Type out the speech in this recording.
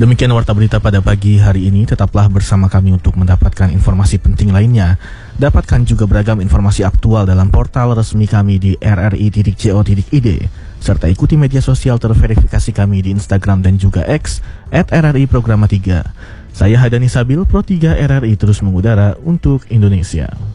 Demikian warta berita pada pagi hari ini. Tetaplah bersama kami untuk mendapatkan informasi penting lainnya. Dapatkan juga beragam informasi aktual dalam portal resmi kami di rri.co.id. Serta ikuti media sosial terverifikasi kami di Instagram dan juga X @RRI Programa 3. Saya Hadani Sabil, Pro 3 RRI terus mengudara untuk Indonesia.